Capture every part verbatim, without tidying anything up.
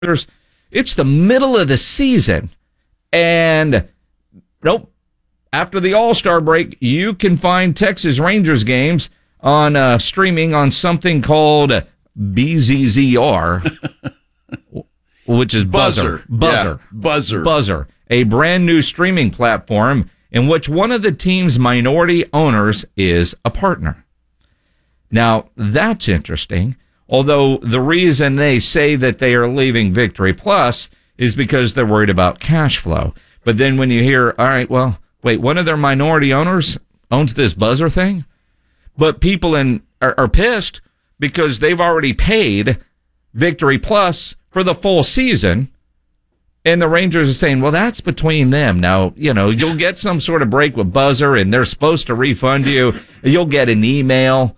It's the middle of the season. And nope, after the All-Star break, you can find Texas Rangers games on uh, streaming on something called B Z Z R, which is Buzzer. Buzzer. Buzzer. Yeah, Buzzer. Buzzer, a brand new streaming platform in which one of the team's minority owners is a partner. Now, that's interesting, although the reason they say that they are leaving Victory Plus is because they're worried about cash flow. But then when you hear, all right, well, wait, one of their minority owners owns this Buzzer thing? But people in are, are pissed because they've already paid Victory Plus for the full season. And the Rangers are saying, well, that's between them. Now, you know, you'll get some sort of break with Buzzer, and they're supposed to refund you. You'll get an email.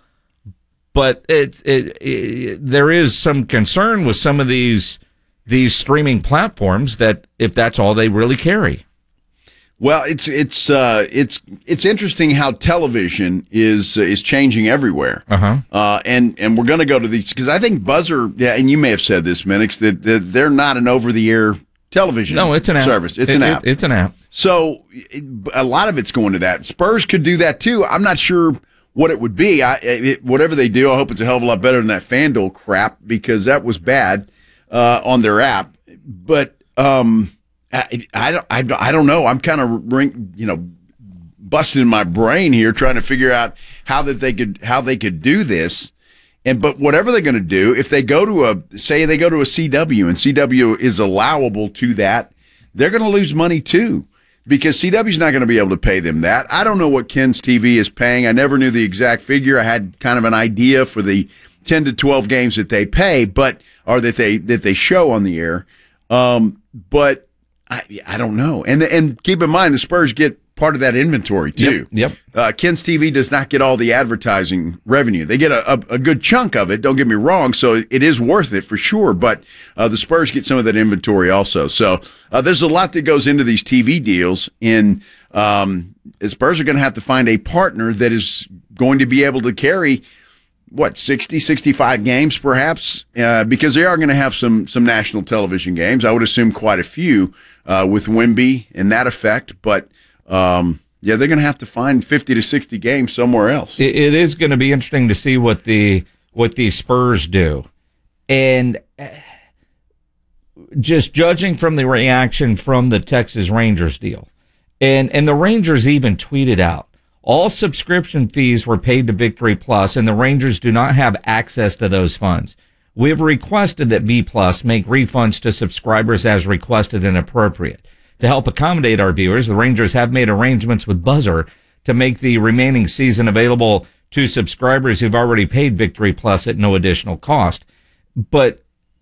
But it's it, it, there is some concern with some of these these streaming platforms that if that's all they really carry. Well, it's it's uh, it's it's interesting how television is uh, is changing everywhere. Uh-huh. Uh, and and we're going to go to these because I think Buzzer, yeah, and you may have said this, Minix, that, that they're not an over-the-air television no, it's an app. service. It's it, an it, app. It's an app. So it, a lot of it's going to that. Spurs could do that too. I'm not sure what it would be. I it, whatever they do, I hope it's a hell of a lot better than that FanDuel crap because that was bad uh, on their app. But um, I, I don't I, I don't know. I'm kind of you know busting my brain here trying to figure out how that they could how they could do this. And but whatever they're going to do, if they go to a say they go to a C W and C W is allowable to that, they're going to lose money too because C W's not going to be able to pay them that. I don't know what Ken's T V is paying. I never knew the exact figure. I had kind of an idea for the ten to twelve games that they pay, but or that they that they show on the air. Um, but I I don't know. And and keep in mind the Spurs get part of that inventory too. Yep. yep. Uh, Ken's T V does not get all the advertising revenue. They get a, a, a good chunk of it. Don't get me wrong. So it is worth it for sure. But uh, the Spurs get some of that inventory also. So uh, there's a lot that goes into these T V deals. And um, the Spurs are going to have to find a partner that is going to be able to carry what sixty, sixty-five games perhaps, uh, because they are going to have some some national television games. I would assume quite a few uh, with Wemby and that effect. But Um, yeah, they're going to have to find fifty to sixty games somewhere else. It, it is going to be interesting to see what the what the Spurs do, and just judging from the reaction from the Texas Rangers deal, and and the Rangers even tweeted out all subscription fees were paid to Victory Plus, and the Rangers do not have access to those funds. We have requested that V Plus make refunds to subscribers as requested and appropriate. To help accommodate our viewers, the Rangers have made arrangements with Buzzer to make the remaining season available to subscribers who've already paid Victory Plus at no additional cost. But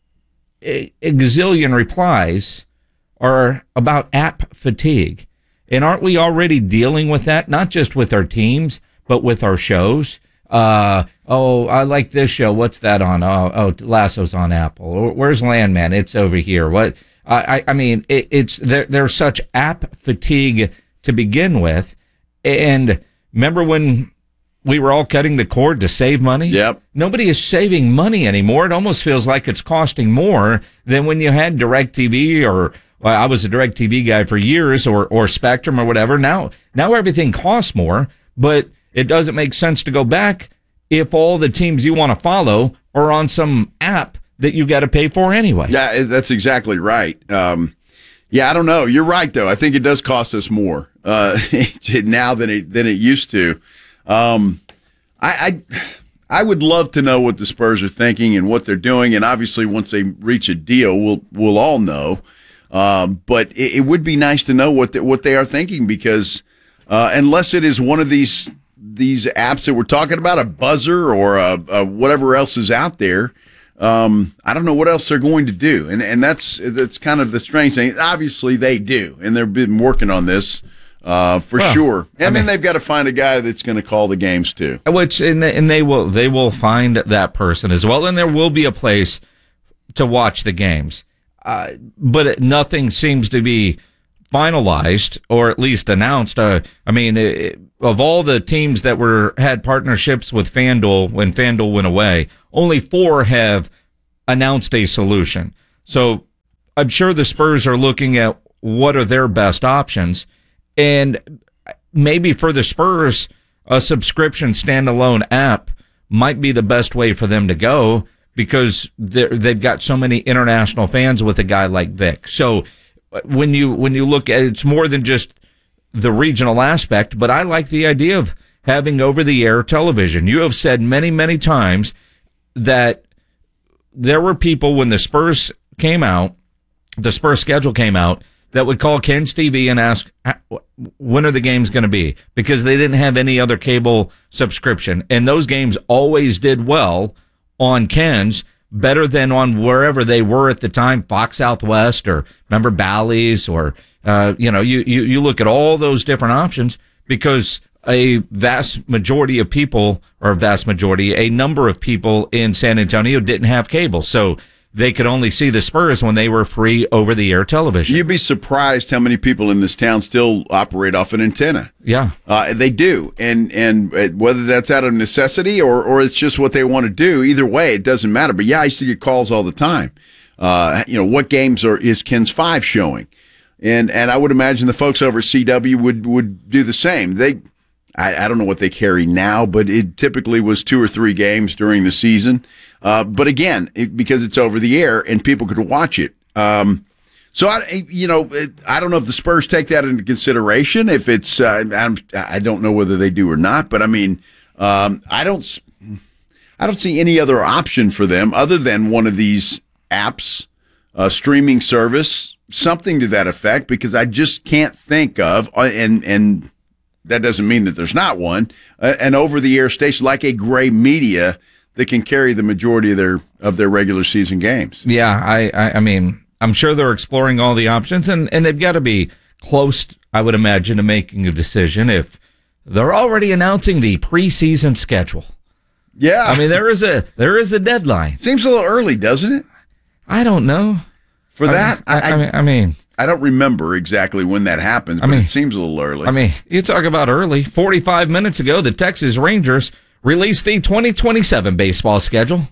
a, a gazillion replies are about app fatigue. And aren't we already dealing with that, not just with our teams, but with our shows? Uh, oh, I like this show. What's that on? Oh, oh Lasso's on Apple. Where's Landman? It's over here. What? I, I mean, it, it's there, there's such app fatigue to begin with. And remember when we were all cutting the cord to save money? Yep. Nobody is saving money anymore. It almost feels like it's costing more than when you had DirecTV or well, I was a DirecTV guy for years or, or Spectrum or whatever. Now, now everything costs more, but it doesn't make sense to go back if all the teams you want to follow are on some app that you got to pay for anyway. Yeah, that's exactly right. Um, yeah, I don't know. You're right, though. I think it does cost us more uh, now than it than it used to. Um, I, I I would love to know what the Spurs are thinking and what they're doing. And obviously, once they reach a deal, we'll we'll all know. Um, but it, it would be nice to know what the, what they are thinking because uh, unless it is one of these these apps that we're talking about, a Buzzer or a, a whatever else is out there. Um, I don't know what else they're going to do, and and that's that's kind of the strange thing. Obviously, they do, and they've been working on this uh, for well, sure. And I mean, then they've got to find a guy that's going to call the games too. Which and they, and they will they will find that person as well, and there will be a place to watch the games. Uh, but it, nothing seems to be finalized or at least announced. Uh, I mean, it, of all the teams that were had partnerships with FanDuel when FanDuel went away, only four have announced a solution. So I'm sure the Spurs are looking at what are their best options. And maybe for the Spurs, a subscription standalone app might be the best way for them to go because they've got so many international fans with a guy like Vic. So when you when you look at it, it's more than just the regional aspect, but I like the idea of having over-the-air television. You have said many, many times that there were people when the Spurs came out, the Spurs schedule came out, that would call Ken's T V and ask, when are the games going to be? Because they didn't have any other cable subscription. And those games always did well on Ken's, better than on wherever they were at the time, Fox Southwest or remember Bally's or, uh, you know, you, you, you look at all those different options because a vast majority of people, or a vast majority, a number of people in San Antonio didn't have cable. So they could only see the Spurs when they were free over-the-air television. You'd be surprised how many people in this town still operate off an antenna. Yeah. Uh, they do. And and whether that's out of necessity or, or it's just what they want to do, either way, it doesn't matter. But, yeah, I used to get calls all the time. Uh, you know, what games are is Ken's five showing? And and I would imagine the folks over at C W would, would do the same. They I, I don't know what they carry now, but it typically was two or three games during the season. Uh, but again, it, because it's over the air and people could watch it. Um, so I, you know, it, I don't know if the Spurs take that into consideration. If it's, uh, I'm, I don't know whether they do or not. But I mean, um, I don't, I don't see any other option for them other than one of these apps, a streaming service, something to that effect. Because I just can't think of and and. That doesn't mean that there's not one, uh, an over-the-air station like a Gray Media that can carry the majority of their of their regular season games. Yeah, I, I, I mean, I'm sure they're exploring all the options, and, and they've got to be close, I would imagine, to making a decision if they're already announcing the preseason schedule. Yeah, I mean, there is a there is a deadline. Seems a little early, doesn't it? I don't know. For I that, mean, I, I, I mean. I mean I don't remember exactly when that happens, but I mean, it seems a little early. I mean, you talk about early. forty-five minutes ago, the Texas Rangers released the twenty twenty-seven baseball schedule.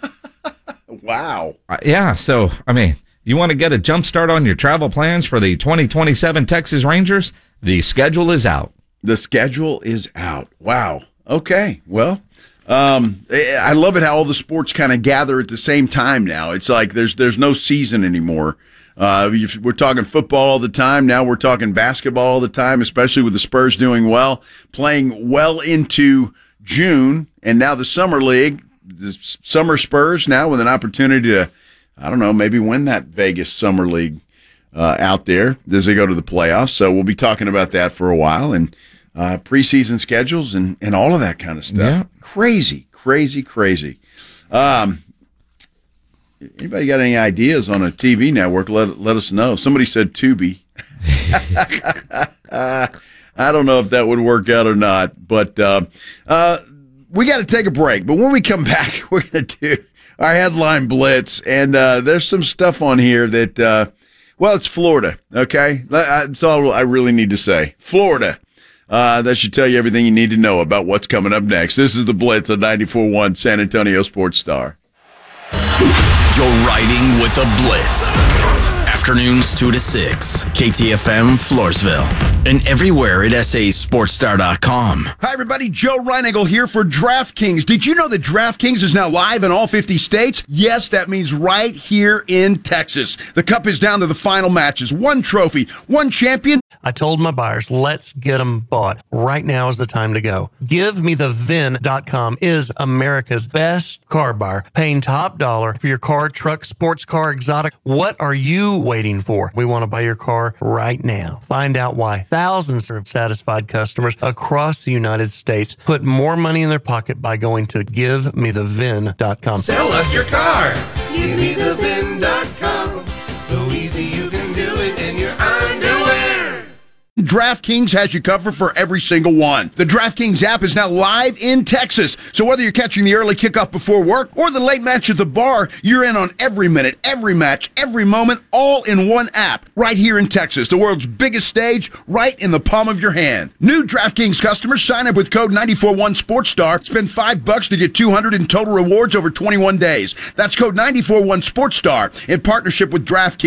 Wow. Uh, yeah, so, I mean, you want to get a jump start on your travel plans for the twenty twenty-seven Texas Rangers? The schedule is out. The schedule is out. Wow. Okay. Well, um, I love it how all the sports kind of gather at the same time now. It's like there's there's no season anymore. Uh, we're talking football all the time. Now we're talking basketball all the time, especially with the Spurs doing well, playing well into June. And now the Summer League, the Summer Spurs now with an opportunity to, I don't know, maybe win that Vegas Summer League uh, out there as they go to the playoffs. So we'll be talking about that for a while and uh, preseason schedules and, and all of that kind of stuff. Yeah. Crazy, crazy, crazy. Um Anybody got any ideas on a T V network? Let let us know. Somebody said Tubi. I don't know if that would work out or not, but uh, uh, we got to take a break. But when we come back, we're going to do our headline blitz, and uh, there's some stuff on here that, uh, well, it's Florida. Okay, that's all I really need to say. Florida. Uh, that should tell you everything you need to know about what's coming up next. This is the Blitz on ninety-four point one San Antonio Sports Star. You're riding with the Blitz. Afternoons two to six. K T F M Floresville. And everywhere at S A Sports Star dot com. Hi, everybody. Joe Reinagle here for DraftKings. Did you know that DraftKings is now live in all fifty states? Yes, that means right here in Texas. The Cup is down to the final matches. One trophy, one champion. I told my buyers, let's get them bought. Right now is the time to go. Give Me The Vin dot com is America's best car buyer, paying top dollar for your car, truck, sports car, exotic. What are you waiting for? We want to buy your car right now. Find out why thousands of satisfied customers across the United States put more money in their pocket by going to Give Me The Vin dot com. Sell us your car. Give Me The Vin dot com. So easy you can do it in your underwear. DraftKings has you covered for every single one. The DraftKings app is now live in Texas. So whether you're catching the early kickoff before work or the late match at the bar, you're in on every minute, every match, every moment, all in one app. Right here in Texas, the world's biggest stage, right in the palm of your hand. New DraftKings customers sign up with code nine four one Sports Star. Spend five bucks to get two hundred in total rewards over twenty-one days. That's code nine four one Sports Star in partnership with DraftKings.